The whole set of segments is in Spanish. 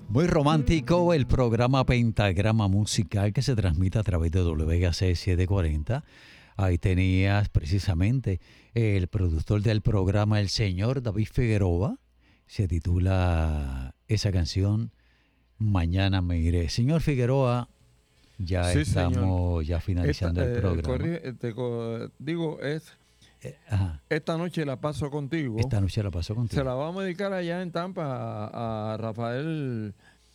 Muy romántico el programa Pentagrama Musical que se transmite a través de WGC 740. Ahí tenías precisamente el productor del programa, el señor David Figueroa. Se titula esa canción Mañana me iré. Señor Figueroa, ya Sí, estamos señor. ya finalizando el programa. Digo, Ajá. esta noche la paso contigo. Esta noche la pasó Se contigo. la vamos a dedicar allá en Tampa a Rafael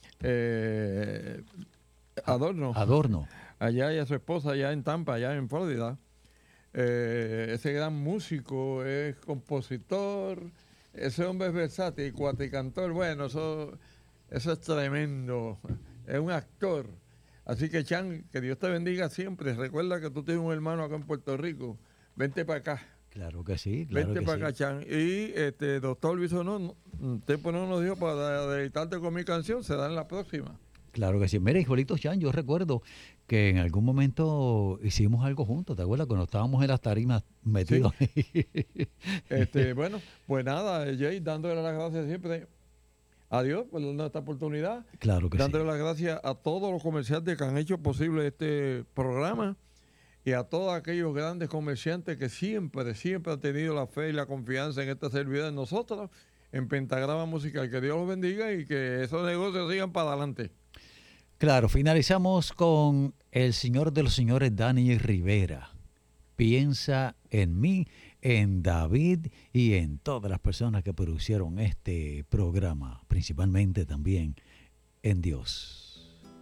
Adorno. Adorno. Allá y a su esposa allá en Tampa, allá en Florida. Ese gran músico, es compositor, ese hombre es versátil, cuatricantor, bueno, eso es tremendo, es un actor. Así que, Chan, que Dios te bendiga siempre. Recuerda que tú tienes un hermano acá en Puerto Rico. Vente para acá. Claro que sí, claro Vente que para sí. acá, Chan. Y doctor Bisonó, tiempo no nos dio para deleitarte con mi canción, se da en la próxima. Claro que sí. Mira, Hipólito Chan, yo recuerdo que en algún momento hicimos algo juntos, ¿te acuerdas? Cuando estábamos en las tarimas metidos. Sí. Bueno, pues nada, Jay, dándole las gracias siempre a Dios por darnos esta oportunidad. Claro que dándole sí. las gracias a todos los comerciantes que han hecho posible este programa y a todos aquellos grandes comerciantes que siempre, siempre han tenido la fe y la confianza en esta servidumbre de nosotros, en Pentagrama Musical. Que Dios los bendiga y que esos negocios sigan para adelante. Claro, finalizamos con el señor de los señores, Dani Rivera. Piensa en mí, en David y en todas las personas que produjeron este programa, principalmente también en Dios.